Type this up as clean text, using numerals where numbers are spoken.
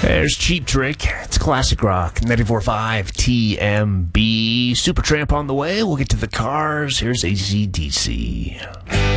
There's Cheap Trick. It's classic rock. 94.5 TMB. Supertramp on the way. We'll get to the Cars. Here's AC/DC.